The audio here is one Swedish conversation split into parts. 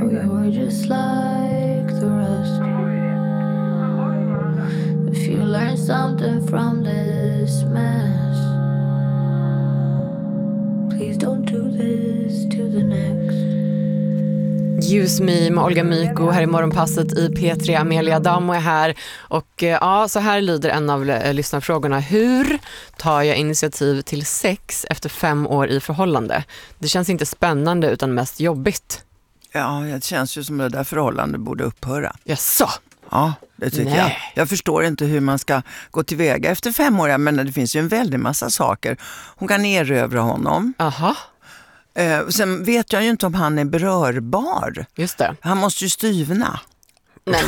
you're just like the rest. If you learn something from this mess, please don't do this to the next. Use Me med Olga Myko här i morgonpasset i P3. Amelia Adamo är här. Och ja, så här lyder en av lyssnarfrågorna. Hur tar jag initiativ till sex efter 5 år i förhållande? Det känns inte spännande utan mest jobbigt. Ja, det känns ju som att det där förhållandet borde upphöra. Jaså? Ja, det tycker jag. Jag förstår inte hur man ska gå tillväga efter 5 år. Men det finns ju en väldig massa saker. Hon kan erövra honom. Aha. Sen vet jag ju inte om han är berörbar. Just det. Han måste ju styvna. Nej.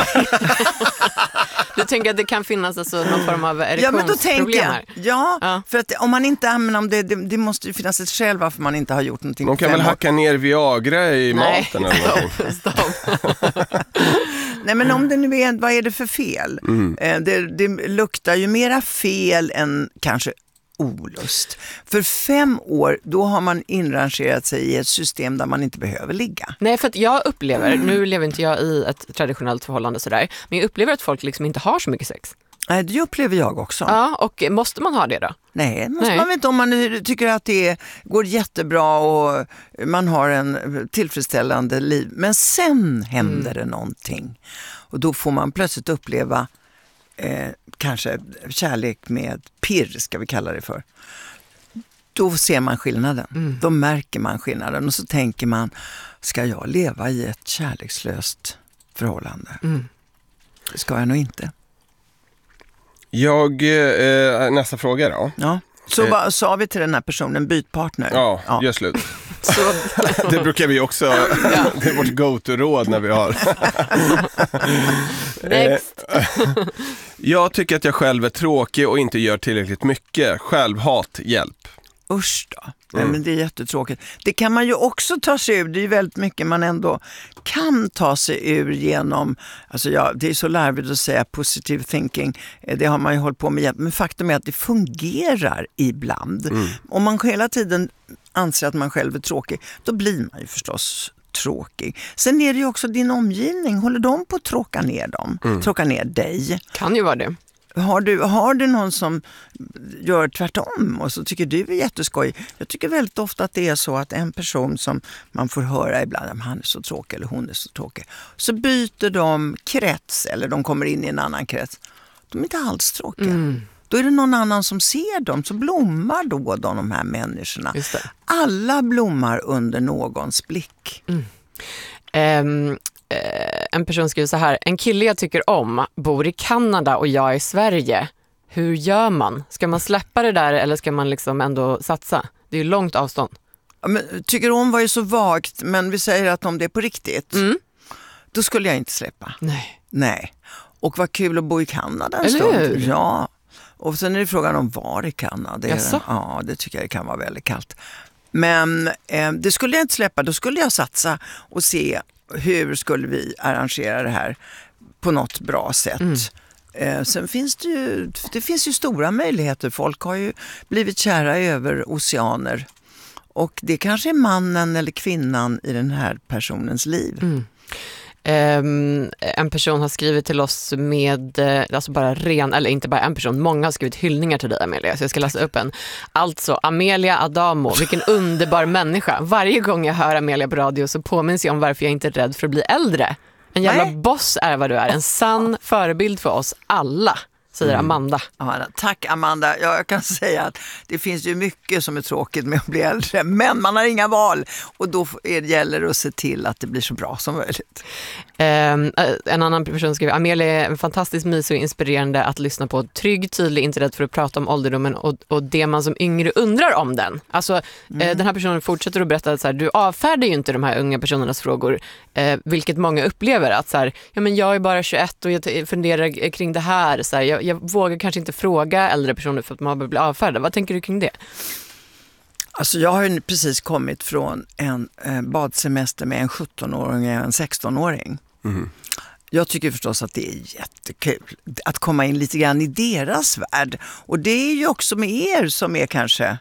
Du tänker att det kan finnas alltså någon form av erektionsproblem här? Ja, för att om man inte använder det måste ju finnas ett skäl varför man inte har gjort någonting. Man kan väl hacka ner Viagra i maten eller någonting. Nej, men om det nu är, vad är det för fel? Det luktar ju mera fel än kanske olust. För 5 år, då har man inrangerat sig i ett system där man inte behöver ligga. Nej, för att jag upplever, nu lever inte jag i ett traditionellt förhållande sådär, men jag upplever att folk liksom inte har så mycket sex. Nej, det upplever jag också. Ja, och måste man ha det då? Nej, måste man inte om man tycker att det går jättebra och man har en tillfredsställande liv. Men sen händer det någonting. Och då får man plötsligt uppleva kanske kärlek med pirr, ska vi kalla det för. Då ser man skillnaden. Då märker man skillnaden. Och så tänker man, ska jag leva i ett kärlekslöst förhållande? Det ska jag nog inte. Nästa fråga då. Ja. Så vad sa vi till den här personen? Byt partner. Ja. Gör slut. Det brukar vi också. Det är vårt go-to-råd när vi har. Next. Jag tycker att jag själv är tråkig och inte gör tillräckligt mycket. Självhat, hjälp. Usch då. Nej, men det är jättetråkigt. Det kan man ju också ta sig ur. Det är ju väldigt mycket man ändå kan ta sig ur genom, alltså det är så larvigt att säga positive thinking. Det har man ju hållit på med. Men faktum är att det fungerar ibland. Om man hela tiden anser att man själv är tråkig, då blir man ju förstås tråkig. Sen är det ju också din omgivning. Håller de på att tråka ner dem? Tråka ner dig? Kan ju vara det. Har du någon som gör tvärtom och så tycker du är jätteskoj? Jag tycker väldigt ofta att det är så att en person som man får höra ibland, han är så tråkig eller hon är så tråkig, så byter de krets eller de kommer in i en annan krets. De är inte alls tråkiga. Då är det någon annan som ser dem, så blommar då de här människorna. Just det. Alla blommar under någons blick. En person skriver så här: en kille jag tycker om bor i Kanada och jag i Sverige. Hur gör man? Ska man släppa det där eller ska man liksom ändå satsa? Det är ju långt avstånd. Ja, men, tycker om var ju så vagt, men vi säger att om det är på riktigt, då skulle jag inte släppa. Nej. Och vad kul att bo i Kanada en stund. Ja. Och sen är det frågan om var i Kanada. Ja, det tycker jag kan vara väldigt kallt. Men det skulle jag inte släppa. Då skulle jag satsa och se hur skulle vi arrangera det här på något bra sätt. Sen finns det finns ju stora möjligheter. Folk har ju blivit kära över oceaner. Och det kanske är mannen eller kvinnan i den här personens liv. En person har skrivit till oss med, alltså bara eller inte bara en person, många har skrivit hyllningar till dig, Amelia, så jag ska läsa upp en. Alltså, Amelia Adamo, vilken underbar människa. Varje gång jag hör Amelia på radio så påminns jag om varför jag inte är rädd för att bli äldre. En jävla boss är vad du är, en sann förebild för oss alla, säger Amanda. Ja, tack Amanda. Jag kan säga att det finns ju mycket som är tråkigt med att bli äldre, men man har inga val och då gäller det att se till att det blir så bra som möjligt. En annan person skriver: Amelia är en fantastiskt mysig och inspirerande att lyssna på, trygg, tydlig, inte rädd för att prata om ålderdomen och det man som yngre undrar om den. Alltså den här personen fortsätter att berätta att så här, du avfärdar ju inte de här unga personernas frågor, vilket många upplever att så här, ja men jag är bara 21 och jag funderar kring det här, så här, jag vågar kanske inte fråga äldre personer för att man blir avfärdad. Vad tänker du kring det? Alltså jag har ju precis kommit från en badsemester med en 17-åring och en 16-åring. Jag tycker förstås att det är jättekul att komma in lite grann i deras värld. Och det är ju också med er som är kanske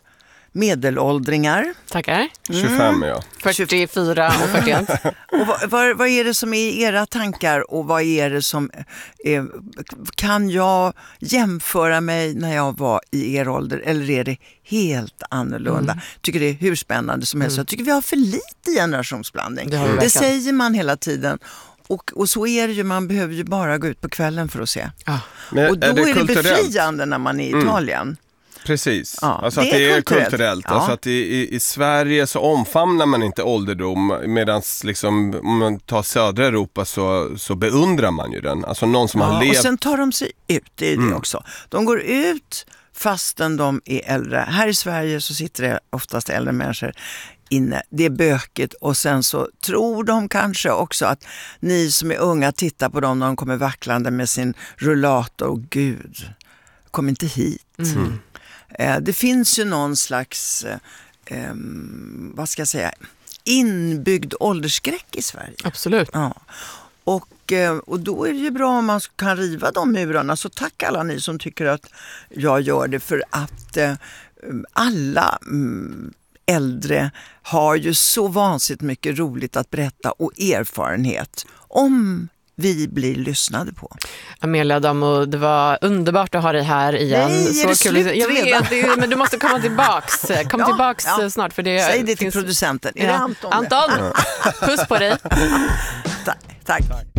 medelåldringar. Tackar. 25 ja. 44 och 41. Och vad är det som är era tankar och vad är det som kan jag jämföra mig när jag var i er ålder eller är det helt annorlunda? Tycker det är hur spännande som helst. Jag tycker vi har för lite generationsblandning. Det säger man hela tiden. Och så är det ju, man behöver ju bara gå ut på kvällen för att se. Och då är det befriande när man är i Italien. Precis, alltså att det är kulturellt. Alltså att i Sverige så omfamnar man inte ålderdom, medan liksom, om man tar södra Europa så beundrar man ju den. Alltså någon som har levt. Och sen tar de sig ut, det är det också. De går ut fastän de är äldre. Här i Sverige så sitter det oftast äldre människor inne. Det är bökigt och sen så tror de kanske också att ni som är unga tittar på dem när de kommer vacklande med sin rullator och gud, kom inte hit. Det finns ju någon slags vad ska jag säga, inbyggd åldersskräck i Sverige. Absolut. Ja. Och då är det ju bra om man kan riva de murarna. Så tack alla ni som tycker att jag gör det, för att alla äldre har ju så vansinnigt mycket roligt att berätta och erfarenhet om vi blir lyssnade på. Amelia Adamo, det var underbart att ha dig här igen. Nej, så är det kul. Jag vet, men du måste komma tillbaks. Kom tillbaks snart. För det säg det till producenten. Är det Anton? Anton, puss på dig. Tack.